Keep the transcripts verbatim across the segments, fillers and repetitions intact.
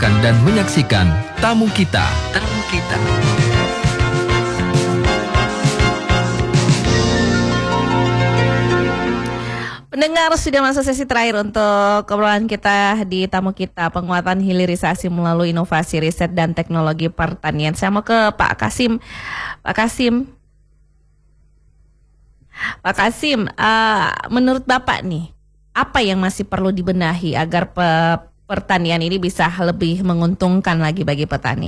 mendengarkan dan menyaksikan Tamu Kita. Tamu Kita. Pendengar, sudah masuk sesi terakhir untuk obrolan kita di Tamu Kita, penguatan hilirisasi melalui inovasi riset dan teknologi pertanian. Saya mau ke Pak Kasim. Pak Kasim, Pak Kasim, uh, menurut Bapak nih, apa yang masih perlu dibenahi agar pe- pertanian ini bisa lebih menguntungkan lagi bagi petani?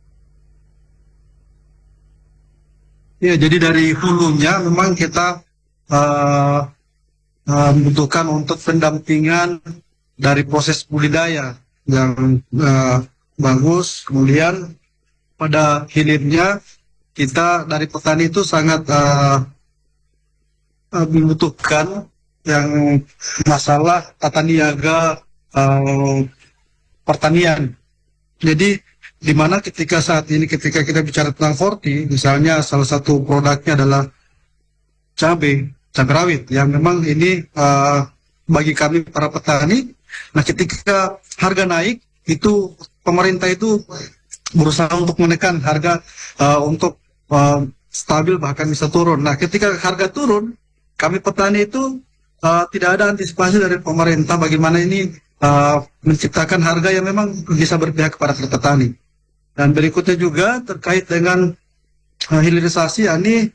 Ya, jadi dari hulunya memang kita uh, uh, membutuhkan untuk pendampingan dari proses budidaya yang uh, bagus. Kemudian pada hilirnya kita dari petani itu sangat uh, uh, membutuhkan yang masalah tata niaga uh, pertanian. Jadi di mana ketika saat ini ketika kita bicara tentang Forti, misalnya salah satu produknya adalah cabai, cabai rawit yang memang ini uh, bagi kami para petani. Nah, ketika harga naik itu pemerintah itu berusaha untuk menekan harga uh, untuk uh, stabil bahkan bisa turun. Nah, ketika harga turun, kami petani itu uh, tidak ada antisipasi dari pemerintah bagaimana ini uh, menciptakan harga yang memang bisa berpihak kepada petani. Dan berikutnya juga terkait dengan uh, hilirisasi, ini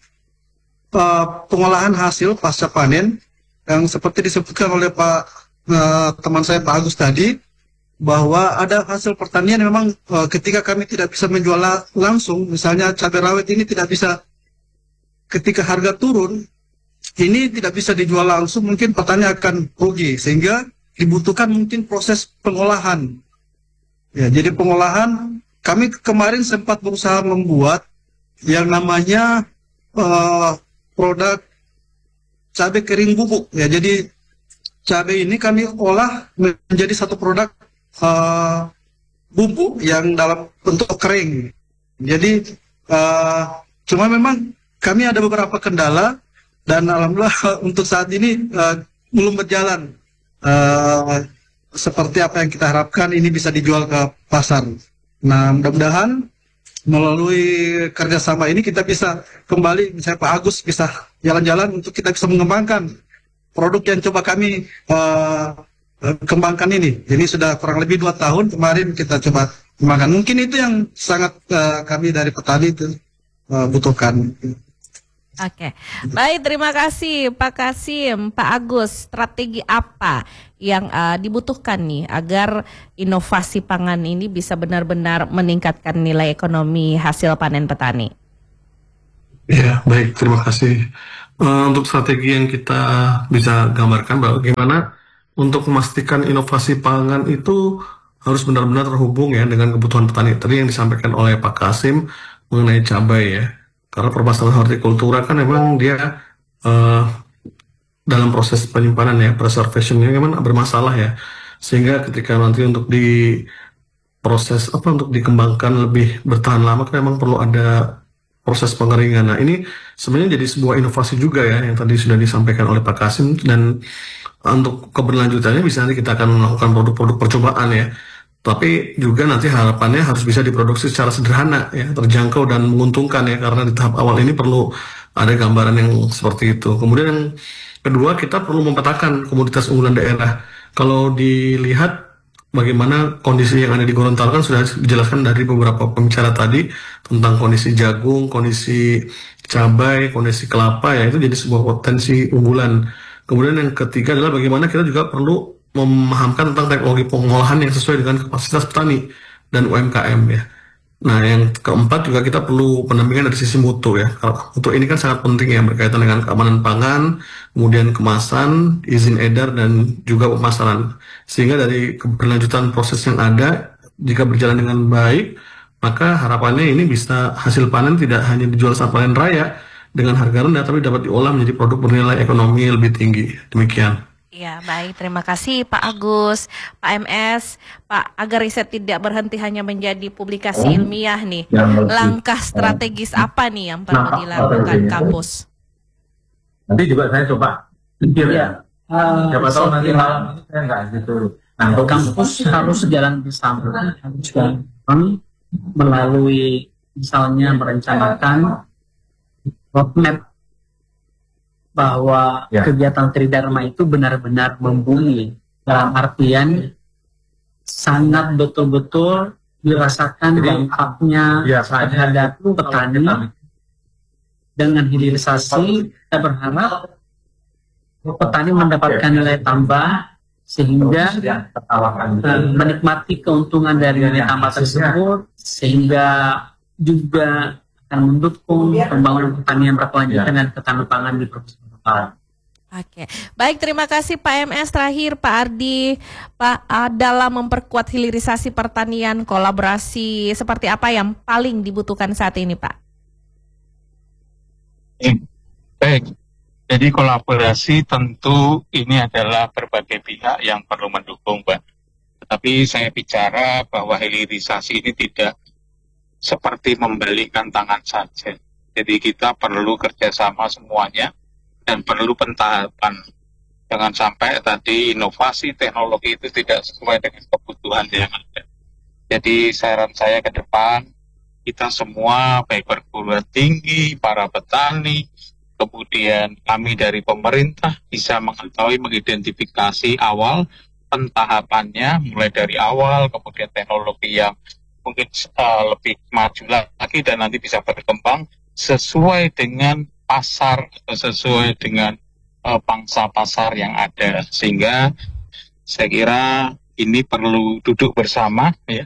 uh, pengolahan hasil pasca panen yang seperti disebutkan oleh Pak uh, teman saya Pak Agus tadi, bahwa ada hasil pertanian memang uh, ketika kami tidak bisa menjual langsung, misalnya cabai rawit ini tidak bisa, ketika harga turun, ini tidak bisa dijual langsung, mungkin petani akan rugi, sehingga dibutuhkan mungkin proses pengolahan. Ya, jadi pengolahan, kami kemarin sempat berusaha membuat yang namanya uh, produk cabai kering bubuk. Ya, jadi cabai ini kami olah menjadi satu produk Uh, bumbu yang dalam bentuk kering. Jadi uh, cuma memang kami ada beberapa kendala dan alhamdulillah untuk saat ini uh, belum berjalan uh, seperti apa yang kita harapkan ini bisa dijual ke pasar. Nah, mudah-mudahan melalui kerjasama ini kita bisa kembali, misalnya Pak Agus bisa jalan-jalan untuk kita bisa mengembangkan produk yang coba kami uh, kembangkan ini. Ini sudah kurang lebih dua tahun kemarin kita coba kembangkan. Mungkin itu yang sangat uh, kami dari petani itu uh, butuhkan. Oke, baik, terima kasih Pak Kasim. Pak Agus, strategi apa yang uh, dibutuhkan nih agar inovasi pangan ini bisa benar-benar meningkatkan nilai ekonomi hasil panen petani? Ya, baik, terima kasih. Uh, untuk strategi yang kita bisa gambarkan bahwa bagaimana untuk memastikan inovasi pangan itu harus benar-benar terhubung ya dengan kebutuhan petani. Tadi yang disampaikan oleh Pak Kasim mengenai cabai ya. Karena permasalahan hortikultura kan memang dia uh, dalam proses penyimpanan ya, preservationnya memang bermasalah ya. Sehingga ketika nanti untuk di proses apa untuk dikembangkan lebih bertahan lama kan memang perlu ada proses pengeringan. Nah, ini sebenarnya jadi sebuah inovasi juga ya yang tadi sudah disampaikan oleh Pak Kasim, dan untuk keberlanjutannya bisa nanti kita akan melakukan produk-produk percobaan ya. Tapi juga nanti harapannya harus bisa diproduksi secara sederhana ya, terjangkau dan menguntungkan ya, karena di tahap awal ini perlu ada gambaran yang seperti itu. Kemudian yang kedua, kita perlu memetakan komoditas unggulan daerah. Kalau dilihat bagaimana kondisi yang ada di Gorontalo kan sudah dijelaskan dari beberapa pembicara tadi tentang kondisi jagung, kondisi cabai, kondisi kelapa ya, itu jadi sebuah potensi unggulan. Kemudian yang ketiga adalah bagaimana kita juga perlu memahamkan tentang teknologi pengolahan yang sesuai dengan kapasitas petani dan U M K M ya. Nah, yang keempat juga kita perlu pendampingan dari sisi mutu ya. Untuk ini kan sangat penting ya, berkaitan dengan keamanan pangan, kemudian kemasan, izin edar, dan juga pemasaran. Sehingga dari keberlanjutan proses yang ada, jika berjalan dengan baik, maka harapannya ini bisa hasil panen tidak hanya dijual saat panen raya dengan harga rendah, tapi dapat diolah menjadi produk bernilai ekonomi lebih tinggi. Demikian. Ya, baik, terima kasih Pak Agus, Pak M S, Pak, agar riset tidak berhenti hanya menjadi publikasi ilmiah nih, langkah strategis apa nih yang perlu dilakukan kampus? Nanti juga saya coba pikir ya, siapa tahu nanti malam ini saya nggak gitu Nah, kampus harus jalan bersama, harus jalan melalui misalnya merencanakan roadmap bahwa ya. kegiatan Tridharma itu benar-benar membumi, dalam artian sangat betul-betul dirasakan dampaknya ya, terhadap petani. Dengan hilirisasi kita berharap petani mendapatkan nilai tambah sehingga uh, menikmati keuntungan dari nilai tambah tersebut, sehingga juga akan mendukung pembangunan pertanian berkelanjutan dan ketahanan pangan di Provinsi Gorontalo. Oke, baik, terima kasih Pak M S. Terakhir Pak Ardi, Pak, uh, dalam memperkuat hilirisasi pertanian, kolaborasi seperti apa yang paling dibutuhkan saat ini, Pak? Baik, jadi kolaborasi tentu ini adalah berbagai pihak yang perlu mendukung, Pak. Tetapi saya bicara bahwa hilirisasi ini tidak seperti membalikkan tangan saja. Jadi kita perlu kerjasama semuanya dan perlu pentahapan. Jangan sampai tadi inovasi teknologi itu tidak sesuai dengan kebutuhan yang ada. Jadi saran saya ke depan, kita semua baik perguruan tinggi, para petani, kemudian kami dari pemerintah bisa mengetahui, mengidentifikasi awal pentahapannya, mulai dari awal, kemudian teknologi yang mungkin uh, lebih maju lagi dan nanti bisa berkembang sesuai dengan pasar atau sesuai dengan uh, pangsa pasar yang ada. Sehingga saya kira ini perlu duduk bersama, ya.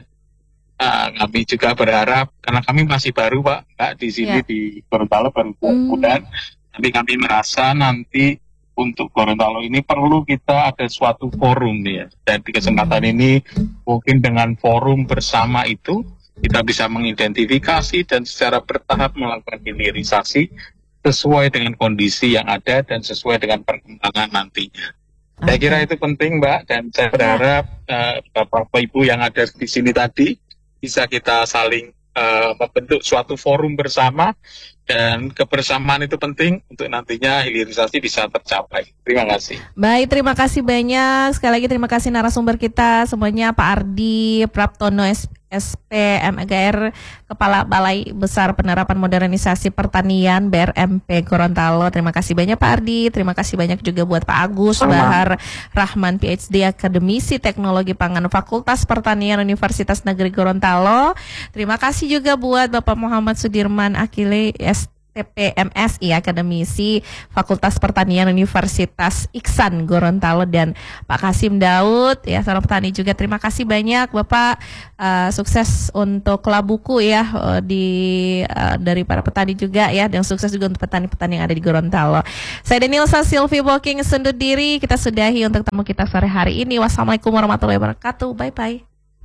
Uh, kami juga berharap, karena kami masih baru, Pak, Mbak, di sini yeah. di Gorontalo baru bulan. Mm. Tapi kami merasa nanti untuk Gorontalo ini perlu kita ada suatu forum nih ya. Dan di kesempatan ini mungkin dengan forum bersama itu kita bisa mengidentifikasi dan secara bertahap melakukan hilirisasi sesuai dengan kondisi yang ada dan sesuai dengan perkembangan nantinya. Okay. Saya kira itu penting, Mbak, dan saya berharap uh, Bapak Ibu yang ada di sini tadi bisa kita saling uh, membentuk suatu forum bersama. Dan kebersamaan itu penting untuk nantinya hilirisasi bisa tercapai. Terima kasih. Baik, terima kasih banyak. Sekali lagi terima kasih narasumber kita semuanya, Pak Ardi Praptono S P M G R, Kepala Balai Besar Penerapan Modernisasi Pertanian B R M P Gorontalo. Terima kasih banyak Pak Ardi. Terima kasih banyak juga buat Pak Agus Bahar Rahman P H D, Akademisi Teknologi Pangan Fakultas Pertanian Universitas Negeri Gorontalo. Terima kasih juga buat Bapak Muhammad Sudirman Akile S T P M S I, Akademisi Fakultas Pertanian Universitas Iksan Gorontalo, dan Pak Kasim Daud ya, seorang petani juga. Terima kasih banyak Bapak, uh, sukses untuk Labuku ya, uh, di uh, dari para petani juga ya, dan sukses juga untuk petani-petani yang ada di Gorontalo. Saya Denilsa Silvi Boking sundut diri. Kita sudahi untuk tamu kita sore hari ini. Wassalamualaikum warahmatullahi wabarakatuh. Bye bye.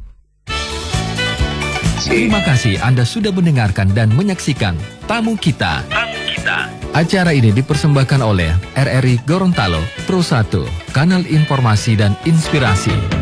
Terima kasih Anda sudah mendengarkan dan menyaksikan Tamu Kita. Tamu Kita. Acara ini dipersembahkan oleh R R I Gorontalo Pro satu, kanal informasi dan inspirasi.